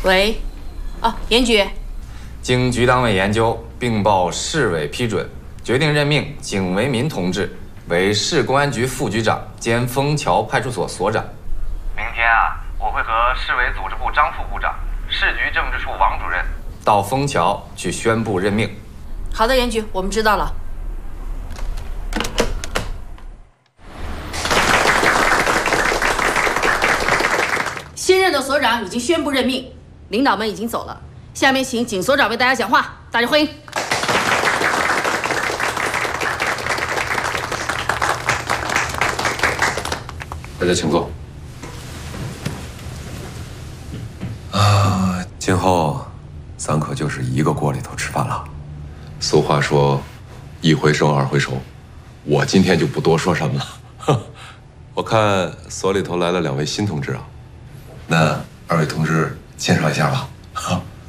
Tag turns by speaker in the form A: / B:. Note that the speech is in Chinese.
A: 喂，严局，
B: 经局党委研究，并报市委批准，决定任命景为民同志为市公安局副局长兼枫桥派出所所长。明天我会和市委组织部张副部长、市局政治处王主任到枫桥去宣布任命。
A: 好的，严局，我们知道了。新任的所长已经宣布任命，领导们已经走了。下面请景所长为大家讲话，大家欢迎。
C: 大家请坐。今后咱可就是一个锅里头吃饭了。俗话说，一回生二回熟，我今天就不多说什么了。我看所里头来了2位新同志啊，那2位同志介绍一下吧。